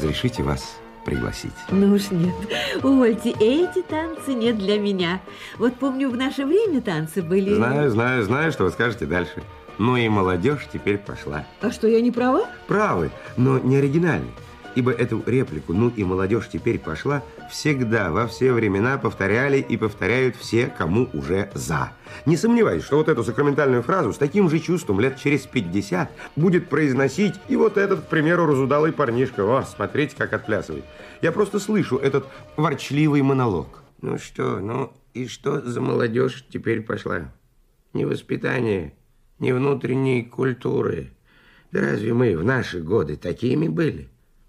разрешите вас пригласить? Ну уж нет. Увольте, эти танцы не для меня. Вот помню, в наше время танцы были... Знаю, что вы скажете дальше. Ну и молодежь теперь пошла. А что, я не права? Правы, но не оригинальны. Ибо эту реплику «ну и молодежь теперь пошла» всегда, во все времена повторяли и повторяют все, кому уже за. Не сомневаюсь, что вот эту сакраментальную фразу с таким же чувством лет через 50 будет произносить и вот этот, к примеру, разудалый парнишка. О, смотрите, как отплясывает. Я просто слышу этот ворчливый монолог. Ну и что за молодежь теперь пошла? Ни воспитания, ни внутренней культуры. Да разве мы в наши годы такими были?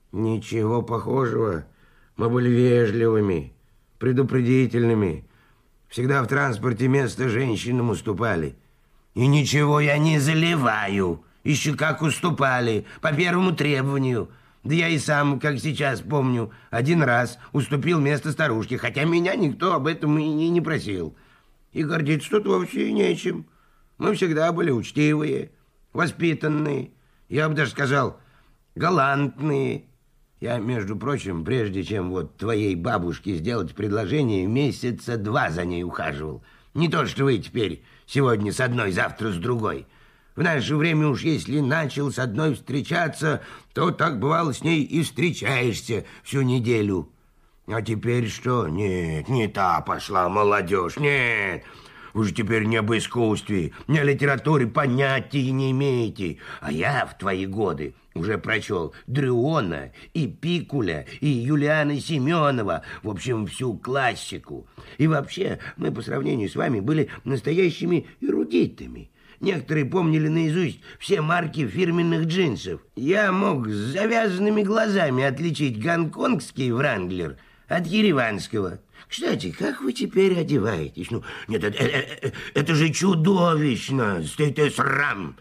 Ничего похожего. Мы были вежливыми, предупредительными. Всегда в транспорте место женщинам уступали. И ничего я не заливаю. Еще как уступали, по первому требованию. Да я и сам, как сейчас помню, один раз уступил место старушке, хотя меня никто об этом и не просил. И гордиться тут вовсе нечем. Мы всегда были учтивые, воспитанные, я бы даже сказал, галантные. Я, между прочим, прежде чем вот твоей бабушке сделать предложение, месяца 2 за ней ухаживал. Не то, что вы теперь сегодня с одной, завтра с другой. В наше время уж если начал с одной встречаться, то так бывало с ней и встречаешься всю неделю. А теперь что? Нет, не та пошла молодежь, нет. Вы же теперь не об искусстве, не о литературе понятия не имеете. А я в твои годы уже прочел Дрюона и Пикуля, и Юлиана Семенова, в общем, всю классику. И вообще, мы по сравнению с вами были настоящими эрудитами. Некоторые помнили наизусть все марки фирменных джинсов. Я мог с завязанными глазами отличить гонконгский Вранглер от ереванского. Кстати, как вы теперь одеваетесь? Ну, нет, это же чудовищно, стыд и срам.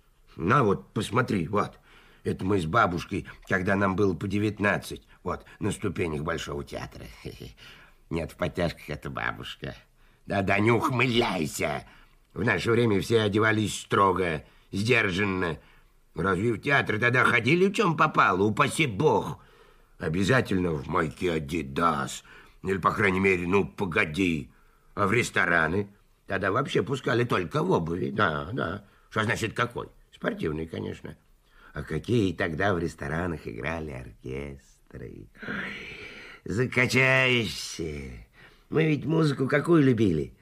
На вот, посмотри, вот. Это мы с бабушкой, когда нам было по 19, вот, на ступенях Большого театра. Нет, в подтяжках это бабушка. Да-да, не ухмыляйся. В наше время все одевались строго, сдержанно. Разве в театр тогда ходили в чем попало, упаси бог? Обязательно в майке Адидас. Или, по крайней мере, ну, погоди. А в рестораны? Тогда вообще пускали только в обуви. Да. Что значит какой? Спортивный, конечно. А какие тогда в ресторанах играли оркестры? Ой, закачаешься. Мы ведь музыку какую любили?